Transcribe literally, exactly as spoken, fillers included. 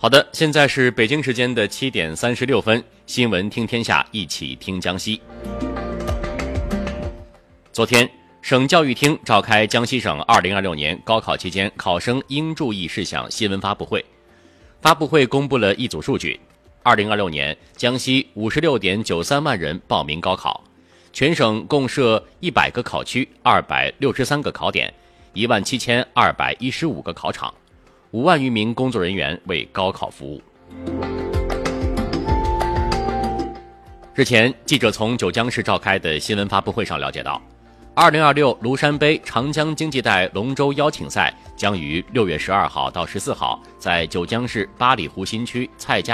好的，现在是北京时间的七点三十六分，新闻听天下，一起听江西。昨天，省教育厅召开江西省二零二六年高考期间考生应注意事项新闻发布会。发布会公布了一组数据：二零二六年，江西五十六点九三万人报名高考，全省共设一百个考区，二百六十三个考点，一万七千二百一十五个考场。五万余名工作人员为高考服务。日前，记者从九江市召开的新闻发布会上了解到，二零二六庐山杯长江经济带龙舟邀请赛将于六月十二号到十四号在九江市八里湖新区蔡家